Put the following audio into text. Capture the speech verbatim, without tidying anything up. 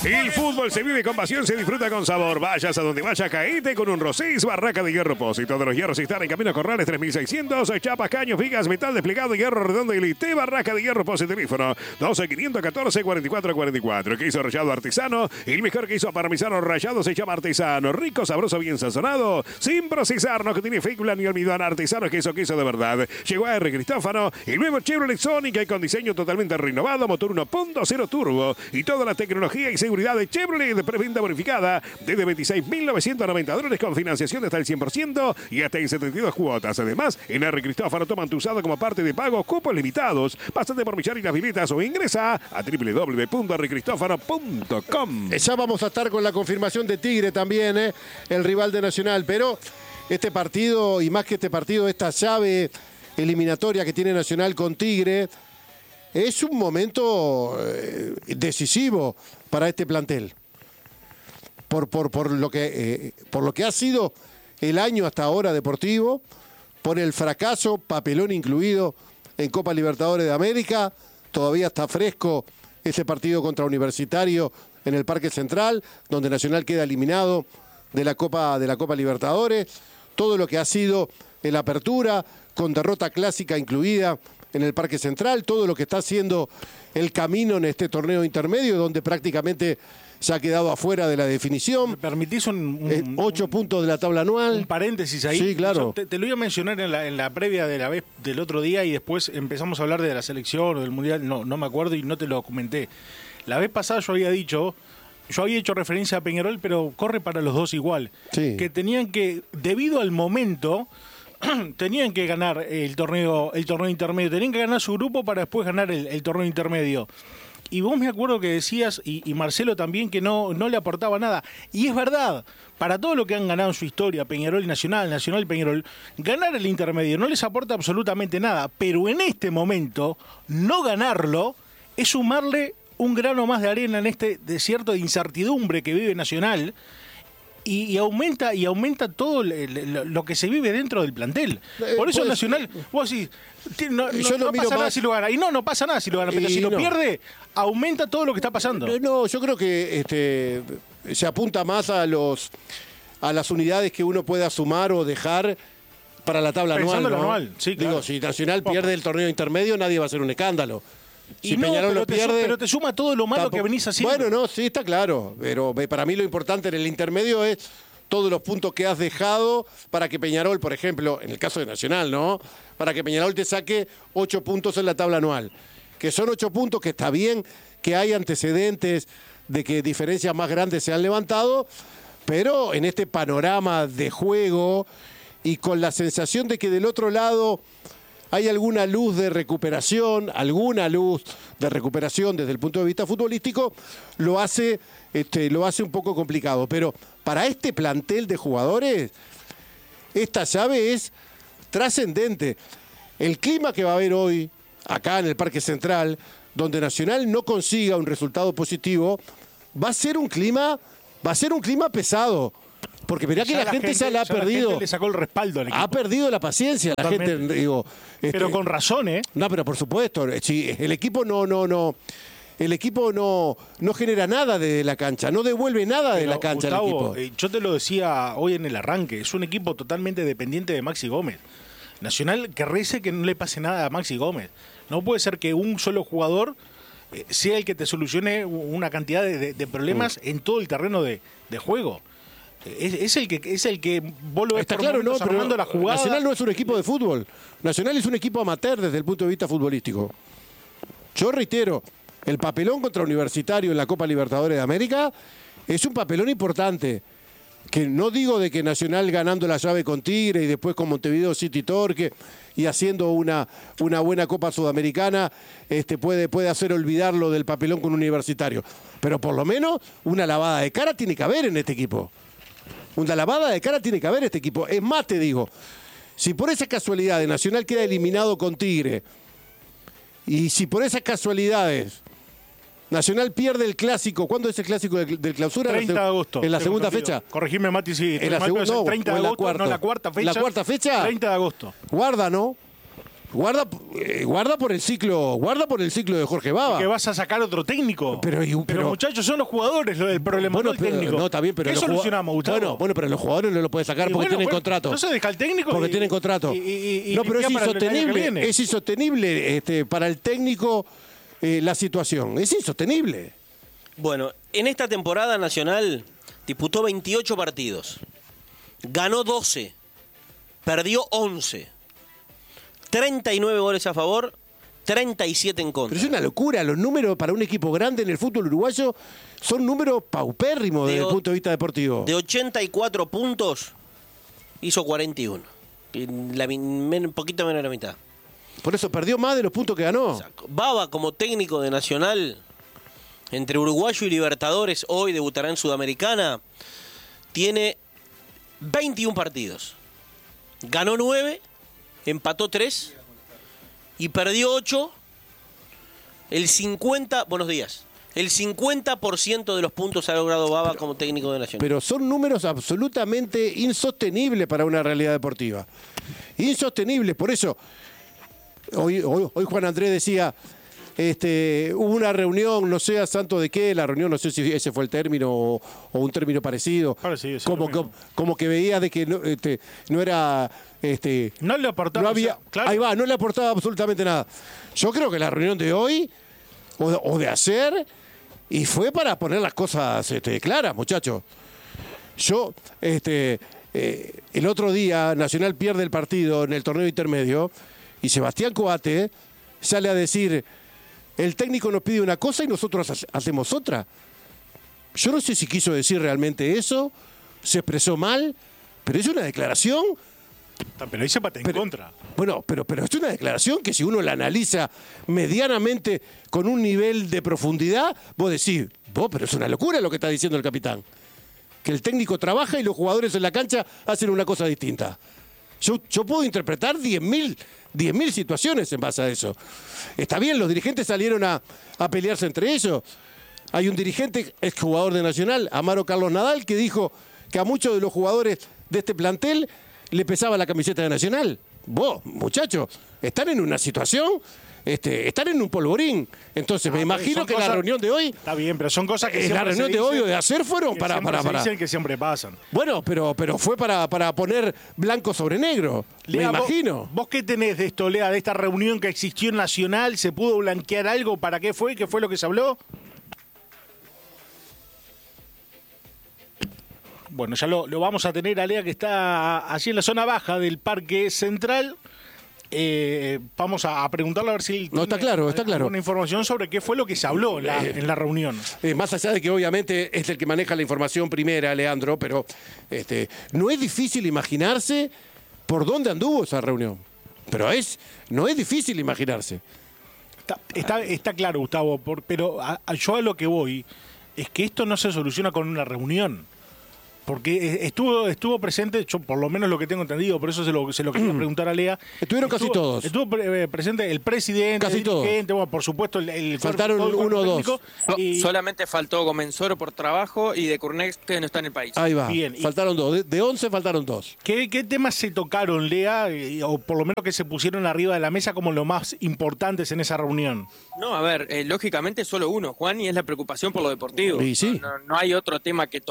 El fútbol se vive con pasión, se disfruta con sabor. Vayas a donde vaya, caíte con un Rosés, Barraca de Hierro Posi. Todos los hierros están en Camino a Corrales tres mil seiscientos. Chapas, caños, vigas, metal desplegado, hierro redondo y elite. Barraca de Hierro Posi. Teléfono doce quinientos catorce cuarenta y cuatro cuarenta y cuatro. Queso rallado artesano. El mejor queso parmesano rallado se llama artesano. Rico, sabroso, bien sazonado. Sin procesar, no que tiene fécula ni almidón. Artesano, queso, queso de verdad. Llegó a R. Cristófano. El nuevo Chevrolet Sonic con diseño totalmente renovado. Motor uno punto cero turbo. Y toda la tecnología y seguridad de Chevrolet de preventa bonificada desde veintiséis mil novecientos noventa dólares con financiación de hasta el cien por ciento y hasta en setenta y dos cuotas. Además, en R. Cristófano toman tu usado como parte de pago, cupos limitados. Pásate por Millar y las Viletas o ingresa a doble u doble u doble u punto r cristófano punto com. Ya vamos a estar con la confirmación de Tigre también, ¿eh? El rival de Nacional. Pero este partido, y más que este partido, esta llave eliminatoria que tiene Nacional con Tigre, es un momento eh, decisivo para este plantel. Por, por, por, lo que, eh, por lo que ha sido el año hasta ahora deportivo, por el fracaso, papelón incluido, en Copa Libertadores de América. Todavía está fresco ese partido contra Universitario en el Parque Central, donde Nacional queda eliminado de la Copa, de la Copa Libertadores. Todo lo que ha sido el Apertura, con derrota clásica incluida en el Parque Central, todo lo que está haciendo el camino en este torneo intermedio, donde prácticamente se ha quedado afuera de la definición. ¿Me permitís un, un, eh, ocho puntos de la tabla anual? Un paréntesis ahí. Sí, claro. Te, te lo iba a mencionar en la, en la previa de la vez del otro día y después empezamos a hablar de la selección o del Mundial. No, no me acuerdo y no te lo comenté. La vez pasada yo había dicho, yo había hecho referencia a Peñarol, pero corre para los dos igual. Sí. Que tenían que, debido al momento, tenían que ganar el torneo, el torneo intermedio. Tenían que ganar su grupo para después ganar el, el torneo intermedio. Y vos me acuerdo que decías, y, y Marcelo también, que no, no le aportaba nada. Y es verdad, para todo lo que han ganado en su historia, Peñarol y Nacional, Nacional y Peñarol, ganar el intermedio no les aporta absolutamente nada. Pero en este momento, no ganarlo es sumarle un grano más de arena en este desierto de incertidumbre que vive Nacional. Y, y aumenta y aumenta todo lo, lo que se vive dentro del plantel. Por eso pues, Nacional, vos decís, no, no, yo no lo miro pasa nada más. si lo gana. Y no, no pasa nada si lo gana, pero Y si lo no. pierde, aumenta todo lo que está pasando. No, no, yo creo que este, se apunta más a los a las unidades que uno pueda sumar o dejar para la tabla Pensando anual, en ¿no? lo anual, sí, claro. Digo, si Nacional pierde el torneo intermedio, nadie va a hacer un escándalo. Si Y no, Peñarol pero lo te pierde... su- pero te suma todo lo malo tampoco- que venís haciendo. Bueno, no, sí, está claro. Pero ve, para mí lo importante en el intermedio es todos los puntos que has dejado para que Peñarol, por ejemplo, en el caso de Nacional, ¿no? Para que Peñarol te saque ocho puntos en la tabla anual. Que son ocho puntos, que está bien, que hay antecedentes de que diferencias más grandes se han levantado, pero en este panorama de juego y con la sensación de que del otro lado hay alguna luz de recuperación, alguna luz de recuperación desde el punto de vista futbolístico, lo hace, este, lo hace un poco complicado. Pero para este plantel de jugadores, esta llave es trascendente. El clima que va a haber hoy, acá en el Parque Central, donde Nacional no consiga un resultado positivo, va a ser un clima, va a ser un clima pesado. Porque mirá que Ya la, gente ya la ha ya perdido. La gente le sacó el respaldo al equipo. Ha perdido la paciencia, la Totalmente. gente, digo. Pero este, con razón, ¿eh? No, pero por supuesto, si el equipo no, no, no, el equipo no, no genera nada de la cancha, no devuelve nada de Pero, la cancha al Gustavo, equipo. eh, yo te lo decía hoy en el arranque, es un equipo totalmente dependiente de Maxi Gómez. Nacional que rece que no le pase nada a Maxi Gómez. No puede ser que un solo jugador eh, sea el que te solucione una cantidad de, de- de problemas Mm. en todo el terreno de, de juego. Es, es el que es el que vos lo ves Está por claro, no, momentos pero armando la jugada. Nacional no es un equipo de fútbol. Nacional es un equipo amateur desde el punto de vista futbolístico. Yo reitero, el papelón contra Universitario en la Copa Libertadores de América es un papelón importante. Que no digo de que Nacional ganando la llave con Tigre y después con Montevideo City Torque y haciendo una, una buena Copa Sudamericana este, puede, puede hacer olvidarlo del papelón con Universitario. Pero por lo menos una lavada de cara tiene que haber en este equipo. Una lavada de cara tiene que haber este equipo. Es más, te digo, si por esa casualidad de Nacional queda eliminado con Tigre y si por esas casualidades Nacional pierde el clásico, ¿cuándo es el clásico del, del clausura? treinta de agosto. ¿En la tengo segunda entendido. fecha? Corregime, Mati, sí. ¿En la Mati, segunda? es el No, treinta o de en la agosto, cuarta. no, la cuarta fecha. ¿La cuarta fecha? treinta de agosto. Guarda, ¿no? Guarda, eh, guarda por el ciclo, guarda por el ciclo de Jorge Baba. Que vas a sacar otro técnico. Pero, pero, pero muchachos, son los jugadores lo del problema, bueno, no el pero, técnico. no, está bien, pero ¿Qué los solucionamos, Gustavo? Bueno, bueno, pero los jugadores no lo pueden sacar Y porque bueno, tienen bueno, contrato. no se deja el técnico. Porque y, tienen contrato. Y, y, y no, pero es para el año que insostenible. viene. Es insostenible este, para el técnico eh, la situación. Es insostenible. Bueno, en esta temporada Nacional disputó veintiocho partidos. Ganó doce. Perdió once. treinta y nueve goles a favor, treinta y siete en contra. Pero es una locura. Los números para un equipo grande en el fútbol uruguayo son números paupérrimos De desde o- el punto de vista deportivo. De ochenta y cuatro puntos, hizo cuarenta y uno. Y la, un poquito menos de la mitad. Por eso perdió más de los puntos que ganó. Baba, como técnico de Nacional, entre Uruguayo y Libertadores, hoy debutará en Sudamericana, tiene veintiún partidos. Ganó nueve, empató tres y perdió ocho. El cincuenta, buenos días, el cincuenta por ciento de los puntos ha logrado Baba pero, como técnico de Nacional. Pero son números absolutamente insostenibles para una realidad deportiva. Insostenibles, por eso, hoy, hoy, hoy Juan Andrés decía, este, hubo una reunión, no sé a santo de qué, la reunión, no sé si ese fue el término o, o un término parecido, Parecido, sí, como, como, como que veía de que no, este, no era... Este, no le aportaba, no había, o sea, claro. Ahí va, no le aportaba absolutamente nada. Yo creo que la reunión de hoy, o de, o de ayer, y fue para poner las cosas este, claras, muchachos. Yo, este, eh, el otro día, Nacional pierde el partido en el torneo intermedio, y Sebastián Coate sale a decir... El técnico nos pide una cosa y nosotros hacemos otra. Yo no sé si quiso decir realmente eso, se expresó mal, pero es una declaración. Pero ahí se pata en pero, contra. Bueno, pero, pero es una declaración que si uno la analiza medianamente con un nivel de profundidad, vos decís, vos, pero es una locura lo que está diciendo el capitán. Que el técnico trabaja y los jugadores en la cancha hacen una cosa distinta. Yo, yo puedo interpretar diez mil situaciones en base a eso. Está bien, los dirigentes salieron a, a pelearse entre ellos. Hay un dirigente, exjugador de Nacional, Amaro Carlos Nadal, que dijo que a muchos de los jugadores de este plantel le pesaba la camiseta de Nacional. Vos, muchachos, están en una situación, este, están en un polvorín. Entonces, ah, me imagino que cosas, la reunión de hoy... Está bien, pero son cosas que... La reunión de hoy o de ayer fueron para... para, para se dicen que siempre pasan. Bueno, pero, pero fue para, para poner blanco sobre negro, Lea, me imagino. Vos, ¿Vos qué tenés de esto, Lea, de esta reunión que existió en Nacional? ¿Se pudo blanquear algo? ¿Para qué fue? ¿Qué fue lo que se habló? Bueno, ya lo, lo vamos a tener a Lea, que está allí en la zona baja del Parque Central. Eh, vamos a, a preguntarle a ver si no está claro, está claro. Una información sobre qué fue lo que se habló la, eh, en la reunión. Eh, más allá de que obviamente es el que maneja la información primera, Leandro, pero este, no es difícil imaginarse por dónde anduvo esa reunión. Pero es, no es difícil imaginarse. Está, está, está claro, Gustavo, por, pero a, a, yo a lo que voy es que esto no se soluciona con una reunión. Porque estuvo estuvo presente, yo por lo menos lo que tengo entendido, por eso se lo, se lo quería preguntar a Lea. Estuvieron estuvo, casi todos. Estuvo pre presente el presidente, casi el dirigente, todos. Bueno, por supuesto el, el faltaron cuerpo, uno o dos. No, y... Solamente faltó Gomenzoro por trabajo y de Curnex que no está en el país. Ahí va, Bien, faltaron y... dos. De, de once faltaron dos. ¿Qué, ¿Qué temas se tocaron, Lea, o por lo menos que se pusieron arriba de la mesa como los más importantes en esa reunión? No, a ver, eh, lógicamente solo uno, Juan, y es la preocupación por lo deportivo. Y sí. No, no, no hay otro tema que tocar.